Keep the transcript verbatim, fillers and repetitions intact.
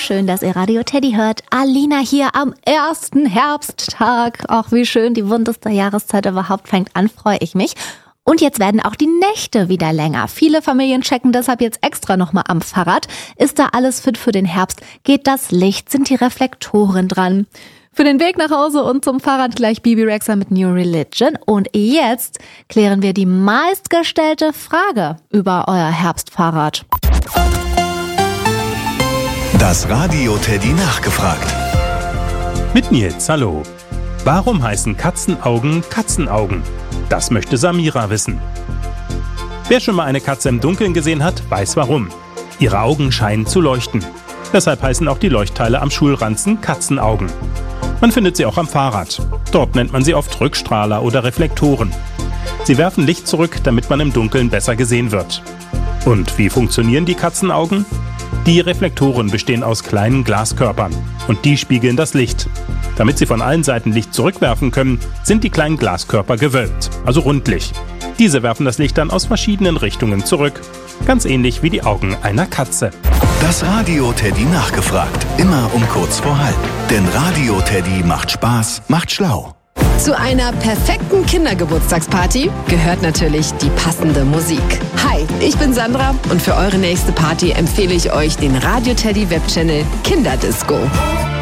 schön, dass ihr Radio Teddy hört. Alina hier am ersten Herbsttag. Ach, wie schön, die wunderste Jahreszeit überhaupt fängt an, freue ich mich. Und jetzt werden auch die Nächte wieder länger. Viele Familien checken deshalb jetzt extra nochmal am Fahrrad. Ist da alles fit für den Herbst? Geht das Licht? Sind die Reflektoren dran? Für den Weg nach Hause und zum Fahrrad gleich Bibi Rexha mit New Religion. Und jetzt klären wir die meistgestellte Frage über euer Herbstfahrrad. Das Radio Teddy nachgefragt. Mit Nils, hallo. Warum heißen Katzenaugen Katzenaugen? Das möchte Samira wissen. Wer schon mal eine Katze im Dunkeln gesehen hat, weiß warum. Ihre Augen scheinen zu leuchten. Deshalb heißen auch die Leuchtteile am Schulranzen Katzenaugen. Man findet sie auch am Fahrrad. Dort nennt man sie oft Rückstrahler oder Reflektoren. Sie werfen Licht zurück, damit man im Dunkeln besser gesehen wird. Und wie funktionieren die Katzenaugen? Die Reflektoren bestehen aus kleinen Glaskörpern und die spiegeln das Licht. Damit sie von allen Seiten Licht zurückwerfen können, sind die kleinen Glaskörper gewölbt, also rundlich. Diese werfen das Licht dann aus verschiedenen Richtungen zurück. Ganz ähnlich wie die Augen einer Katze. Das Radio Teddy nachgefragt. Immer um kurz vor halb. Denn Radio Teddy macht Spaß, macht schlau. Zu einer perfekten Kindergeburtstagsparty gehört natürlich die passende Musik. Hi, ich bin Sandra und für eure nächste Party empfehle ich euch den Radio Teddy Webchannel Kinderdisco.